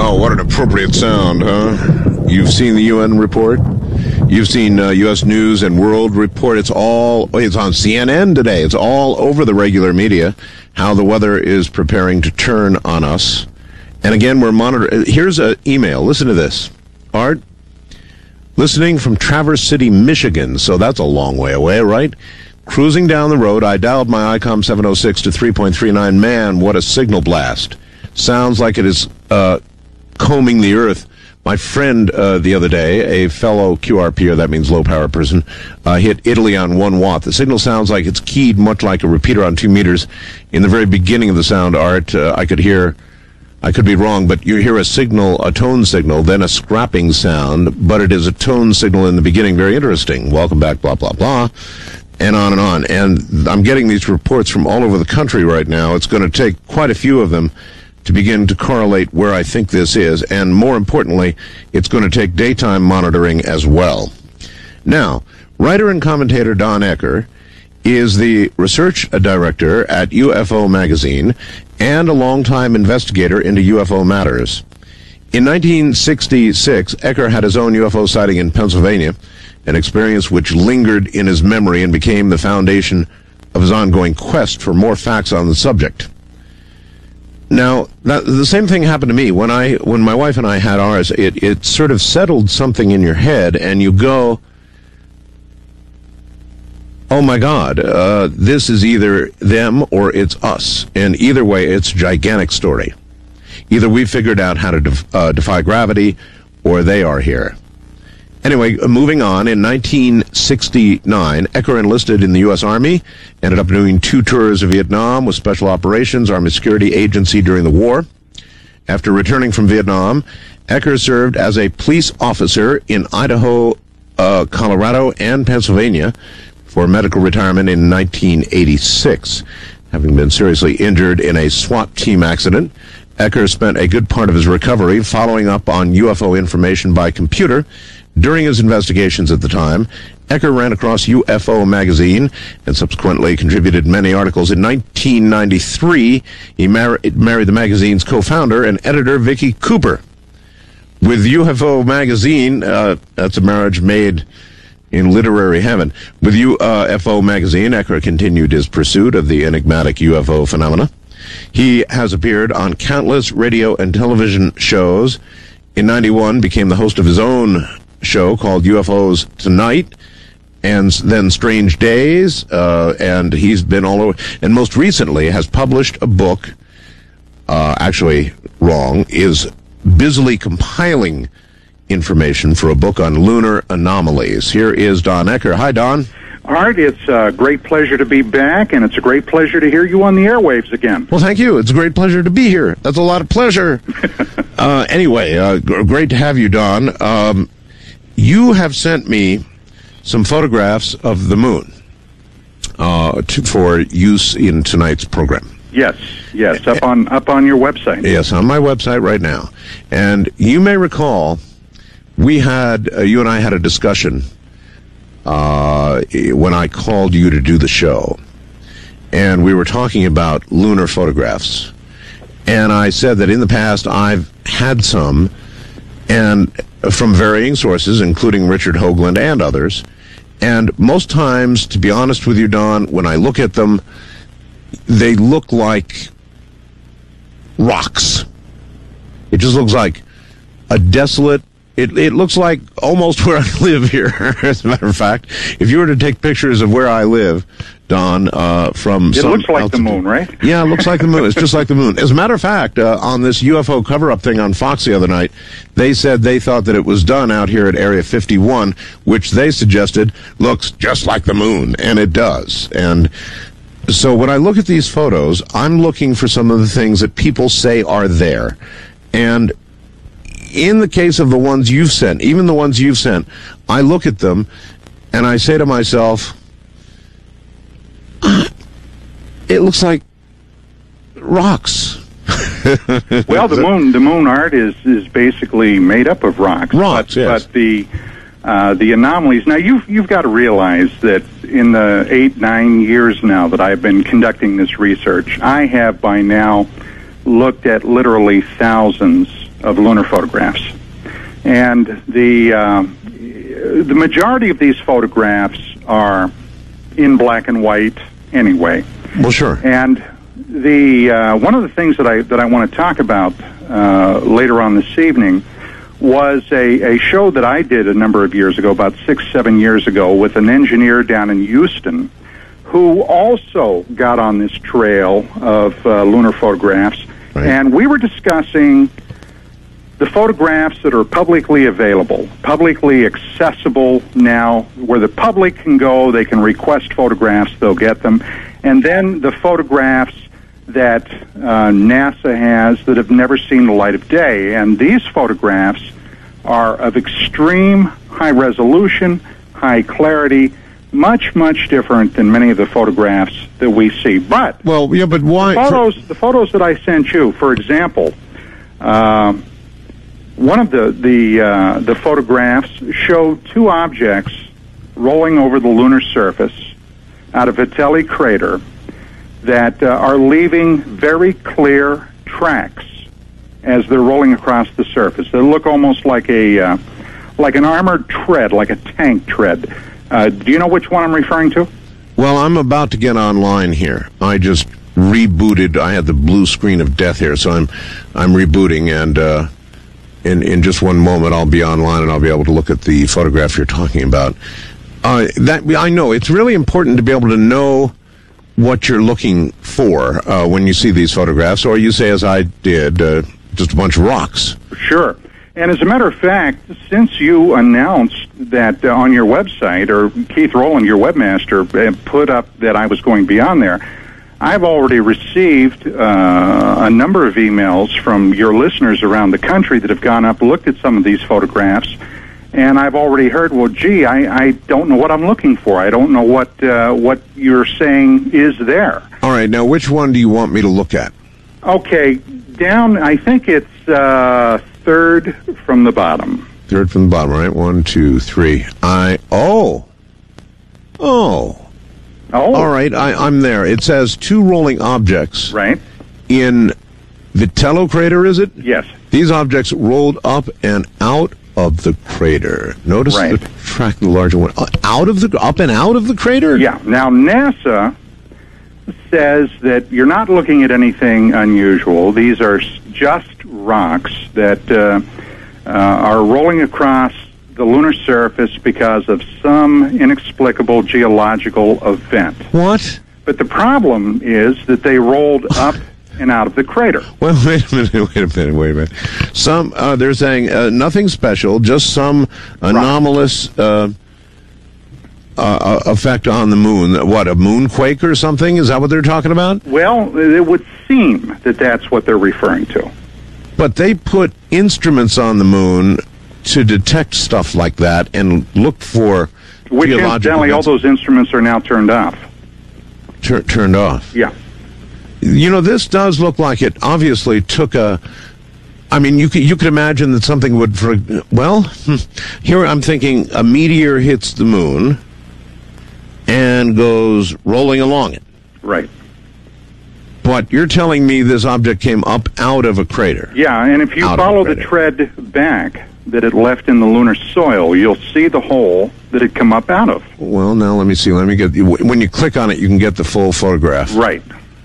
Wow, what an appropriate sound, huh? You've seen the UN report? You've seen U.S. News and World Report. It's on CNN today. It's all over the regular media, how the weather is preparing to turn on us. And again, we're monitoring. Here's an email. Listen to this. Art, listening from Traverse City, Michigan. So that's a long way away, right? Cruising down the road, I dialed my ICOM 706 to 3.39. Man, what a signal blast. Sounds like it is combing the earth. My friend the other day, a fellow QRPer, that means low power person, hit Italy on 1 watt. The signal sounds like it's keyed much like a repeater on 2 meters. In the very beginning of the sound, Art, I could be wrong, but you hear a tone signal, then a scrapping sound, but it is a tone signal in the beginning. Very interesting. Welcome back, blah, blah, blah, and on and on. And I'm getting these reports from all over the country right now. It's going to take quite a few of them to begin to correlate where I think this is, and more importantly, it's going to take daytime monitoring as well. Now, writer and commentator Don Ecker is the research director at UFO Magazine and a longtime investigator into UFO matters. In 1966, Ecker had his own UFO sighting in Pennsylvania, an experience which lingered in his memory and became the foundation of his ongoing quest for more facts on the subject. Now, the same thing happened to me when my wife and I had ours. It sort of settled something in your head, and you go, oh my God, this is either them or it's us. And either way, it's a gigantic story. Either we figured out how to defy gravity, or they are here. Anyway, moving on, in 1969, Ecker enlisted in the U.S. Army, ended up doing 2 tours of Vietnam with Special Operations, Army Security Agency during the war. After returning from Vietnam, Ecker served as a police officer in Idaho, Colorado, and Pennsylvania for medical retirement in 1986. Having been seriously injured in a SWAT team accident, Ecker spent a good part of his recovery following up on UFO information by computer. During his investigations at the time, Ecker ran across UFO Magazine and subsequently contributed many articles. In 1993, he married the magazine's co-founder and editor, Vicky Cooper. With UFO Magazine, that's a marriage made in literary heaven. With UFO Magazine, Ecker continued his pursuit of the enigmatic UFO phenomena. He has appeared on countless radio and television shows. In 91, became the host of his own show called UFOs Tonight, and then Strange Days, and he's been all over, and most recently has published a book, is busily compiling information for a book on lunar anomalies. Here is Don Ecker. Hi, Don. Art, it's a great pleasure to be back, and it's a great pleasure to hear you on the airwaves again. Well, thank you. It's a great pleasure to be here. That's a lot of pleasure. Anyway, great to have you, Don. You have sent me some photographs of the moon for use in tonight's program. Yes, up on your website. Yes, on my website right now. And you may recall, you and I had a discussion when I called you to do the show, and we were talking about lunar photographs. And I said that in the past I've had some, and from varying sources, including Richard Hoagland and others. And most times, to be honest with you, Don, when I look at them, they look like rocks. It just looks like a desolate, it looks like almost where I live here, as a matter of fact. If you were to take pictures of where I live, Don, from it looks like altitude. The moon, right? Yeah, it looks like the moon. It's just like the moon. As a matter of fact, on this UFO cover-up thing on Fox the other night, they said they thought that it was done out here at Area 51, which they suggested looks just like the moon, and it does. And so when I look at these photos, I'm looking for some of the things that people say are there. And in the case of the ones you've sent, even the ones you've sent, I look at them and I say to myself, it looks like rocks. Well, the moon, Art, is basically made up of rocks. Yes. But the anomalies. Now, you've got to realize that in the 8-9 years now that I've been conducting this research, I have by now looked at literally thousands lunar photographs. And the majority of these photographs are in black and white anyway. Well, sure. And the one of the things that I want to talk about later on this evening was a show that I did a number of years ago, about 6-7 years ago, with an engineer down in Houston who also got on this trail of lunar photographs. Right. And we were discussing the photographs that are publicly available, publicly accessible now, where the public can go, they can request photographs, they'll get them. And then the photographs that NASA has that have never seen the light of day. And these photographs are of extreme high resolution, high clarity, much, much different than many of the photographs that we see. But well, yeah, but why? The photos that I sent you, for example, one of the photographs show two objects rolling over the lunar surface out of Vitele crater that are leaving very clear tracks as they're rolling across the surface. They look almost like an armored tread, like a tank tread. Do you know which one I'm referring to? Well, I'm about to get online here. I just rebooted. I had the blue screen of death here, so I'm rebooting, and in just one moment I'll be online and I'll be able to look at the photograph you're talking about. That I know it's really important to be able to know what you're looking for when you see these photographs, or you say, as I did, just a bunch of rocks. Sure. And as a matter of fact, since you announced that on your website, or Keith Rowland, your webmaster, put up that I was going to be on there, I've already received a number of emails from your listeners around the country that have gone up, looked at some of these photographs, and I've already heard, well, gee, I don't know what I'm looking for. I don't know what you're saying is there. All right, now which one do you want me to look at? Okay, down, I think it's third from the bottom. Third from the bottom, right? 1, 2, 3. Oh. All right, I'm there. It says two rolling objects. Right. In Vitele crater, is it? Yes. These objects rolled up and out of the crater. Notice right. the track, the larger one. Up and out of the crater? Yeah. Now, NASA says that you're not looking at anything unusual. These are just rocks that are rolling across the lunar surface because of some inexplicable geological event. What? But the problem is that they rolled up and out of the crater. Well, wait a minute. Some they're saying nothing special, just some anomalous effect on the moon. What, a moonquake or something? Is that what they're talking about? Well, it would seem that that's what they're referring to. But they put instruments on the moon to detect stuff like that and look for which incidentally all those instruments are now turned off. Turned off? Yeah. You know, this does look like it obviously took a... I mean, you could imagine that something would... here I'm thinking a meteor hits the moon and goes rolling along it. Right. But you're telling me this object came up out of a crater. Yeah, and if you follow the tread back that it left in the lunar soil, you'll see the hole that it come up out of. Well, now let me see. Let me get... When you click on it, you can get the full photograph. Right.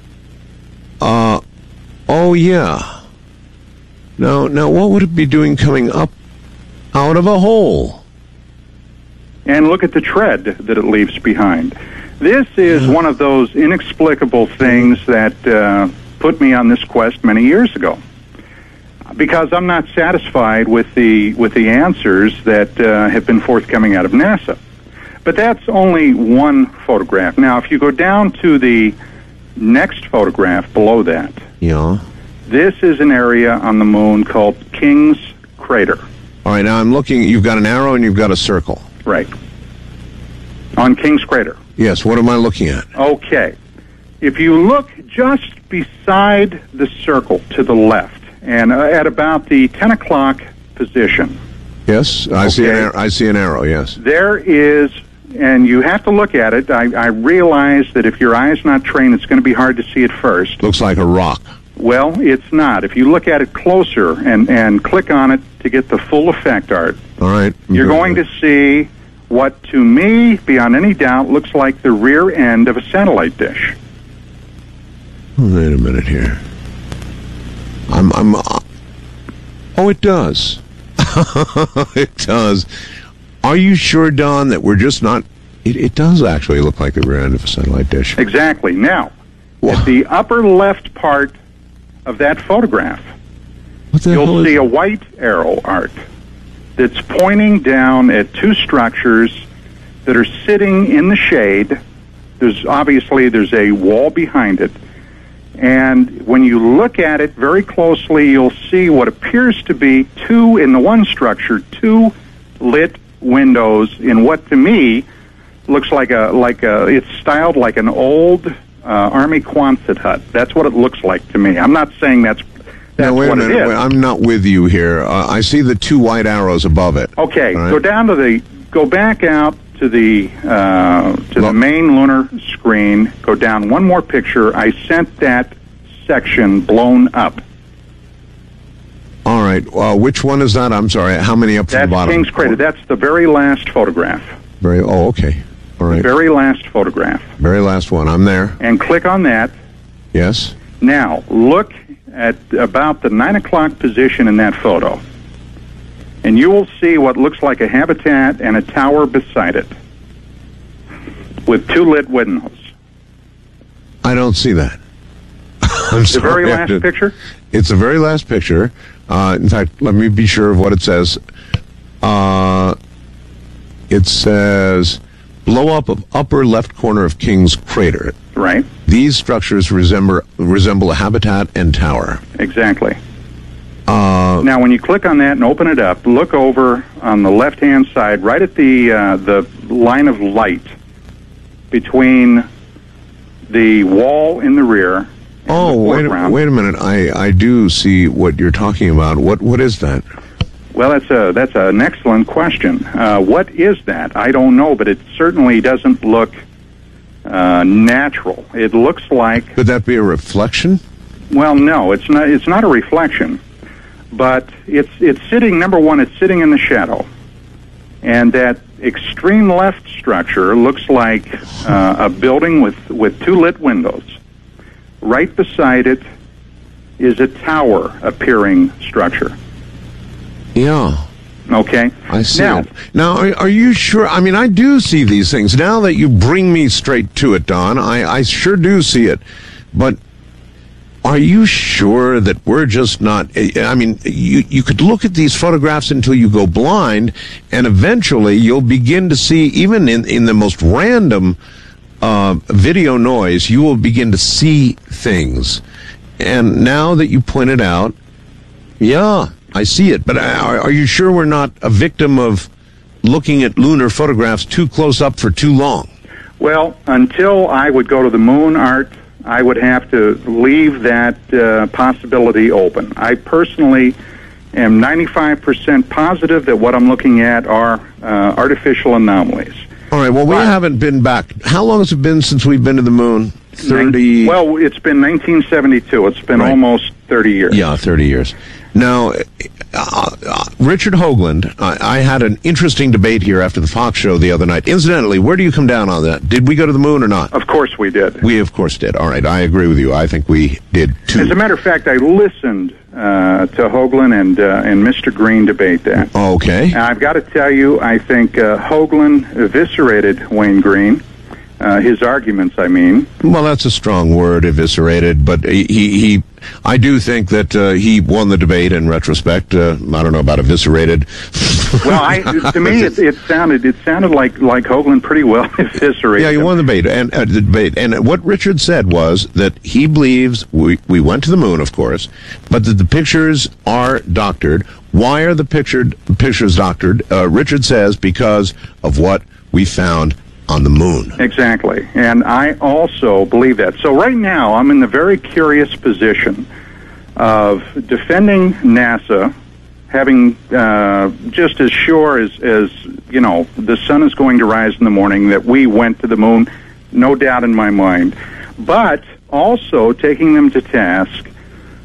Oh, yeah. Now, what would it be doing coming up out of a hole? And look at the tread that it leaves behind. This is one of those inexplicable things that put me on this quest many years ago, because I'm not satisfied with the answers that have been forthcoming out of NASA. But that's only one photograph. Now, if you go down to the next photograph below that, yeah, this is an area on the moon called King's Crater. All right, now I'm looking. You've got an arrow and you've got a circle. Right. On King's Crater. Yes, what am I looking at? Okay. If you look just beside the circle to the left, and at about the 10 o'clock position. Yes, I see an arrow, yes. There is, and you have to look at it. I realize that if your eye's not trained, it's going to be hard to see it first. Looks like a rock. Well, it's not. If you look at it closer and click on it to get the full effect, Art, All right. you're going to see what, to me, beyond any doubt, looks like the rear end of a satellite dish. Wait a minute here. Oh, it does. It does. Are you sure, Don, that we're just not... It does actually look like the rear end of a satellite dish. Exactly. Now, at the upper left part of that photograph, you'll see a white arrow, Art, that's pointing down at two structures that are sitting in the shade. There's a wall behind it. And when you look at it very closely, you'll see what appears to be two lit windows in what to me looks like it's styled like an old Army Quonset hut. That's what it looks like to me. I'm not saying that's now, wait what a minute. it is. Wait, I'm not with you here. I see the two white arrows above it. Okay, right. Go back out to the main lunar screen. Go down one more picture. I sent that section blown up. All right. Which one is that? I'm sorry. How many up from the bottom? That's King's Crater. That's the very last photograph. Okay. All right. The very last photograph. Very last one. I'm there. And click on that. Yes. Now, look at about the 9 o'clock position in that photo. And you will see what looks like a habitat and a tower beside it with two lit windows. I don't see that. I'm The very last picture? It's the very last picture. In fact, let me be sure of what it says. It says, blow up of upper left corner of King's Crater. Right. These structures resemble a habitat and tower. Exactly. Now, when you click on that and open it up, look over on the left-hand side, right at the line of light between the wall in the rear. Oh, wait a minute. I do see what you're talking about. What is that? Well, that's an excellent question. What is that? I don't know, but it certainly doesn't look natural. It looks like... Could that be a reflection? Well, no, it's not. It's not a reflection, but it's sitting. Number one, it's sitting in the shadow, and that extreme left structure looks like a building with two lit windows. Right beside it is a tower-appearing structure. Yeah. Okay. I see it. Now, are you sure? I mean, I do see these things. Now that you bring me straight to it, Don, I sure do see it. But are you sure that we're just not... I mean, you could look at these photographs until you go blind, and eventually you'll begin to see, even in the most random video noise, you will begin to see things. And now that you point it out, yeah, I see it. But are you sure we're not a victim of looking at lunar photographs too close up for too long? Well, until I would go to the moon, Art, I would have to leave that possibility open. I personally am 95% positive that what I'm looking at are artificial anomalies. All right, well, we haven't been back. How long has it been since we've been to the moon? 30... Well, it's been 1972. It's been almost 30 years. Yeah, 30 years. Now, Richard Hoagland, I had an interesting debate here after the Fox show the other night. Incidentally, where do you come down on that? Did we go to the moon or not? Of course we did. We, of course, did. All right, I agree with you. I think we did, too. As a matter of fact, I listened to Hoagland and Mr. Green debate that. Okay. I've got to tell you, I think Hoagland eviscerated Wayne Green. His arguments, I mean. Well, that's a strong word, eviscerated, but I do think that he won the debate in retrospect. I don't know about eviscerated. Well, to me, it sounded like Hoagland pretty well eviscerated. Yeah, he won the debate, and what Richard said was that he believes we went to the moon, of course, but that the pictures are doctored. Why are the pictures doctored? Richard says because of what we found on the moon. Exactly. And I also believe that. So right now, I'm in the very curious position of defending NASA, having just as sure as you know, the sun is going to rise in the morning, that we went to the moon, no doubt in my mind, but also taking them to task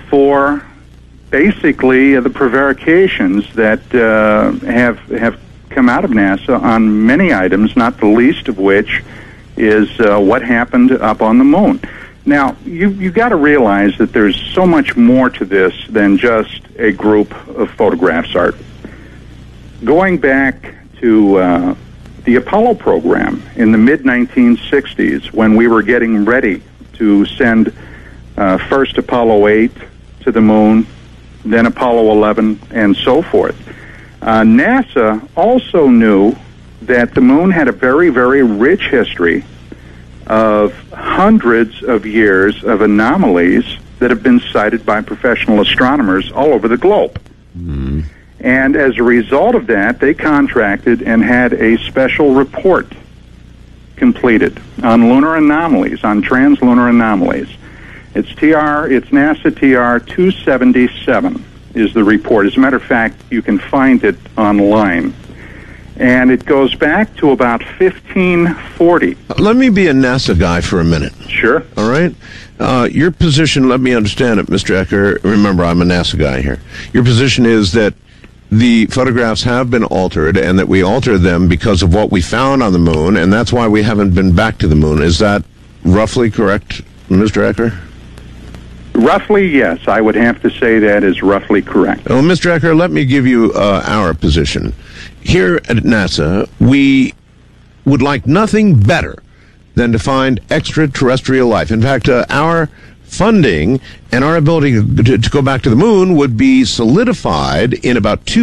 for basically the prevarications that have come out of NASA on many items, not the least of which is what happened up on the moon. Now, you've got to realize that there's so much more to this than just a group of photographs, Art. Going back to the Apollo program in the mid-1960s, when we were getting ready to send first Apollo 8 to the moon, then Apollo 11, and so forth, NASA also knew that the moon had a very, very rich history of hundreds of years of anomalies that have been cited by professional astronomers all over the globe. Mm-hmm. And as a result of that, they contracted and had a special report completed on lunar anomalies, on translunar anomalies. It's NASA TR 277 is the report. As a matter of fact, you can find it online. And it goes back to about 1540. Let me be a NASA guy for a minute. Sure. All right? Your position, let me understand it, Mr. Ecker. Remember, I'm a NASA guy here. Your position is that the photographs have been altered and that we altered them because of what we found on the moon, and that's why we haven't been back to the moon. Is that roughly correct, Mr. Ecker? Roughly, yes. I would have to say that is roughly correct. Well, Mr. Ecker, let me give you our position. Here at NASA, we would like nothing better than to find extraterrestrial life. In fact, our funding and our ability to go back to the moon would be solidified in about 2